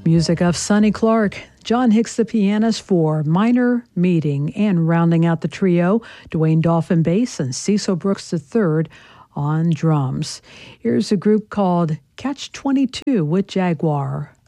Music of Sonny Clark, John Hicks the pianist for Minor Meeting, and rounding out the trio, Dwayne Dolphin bass and Cecil Brooks III on drums. Here's a group called Catch 22 with Jaguar.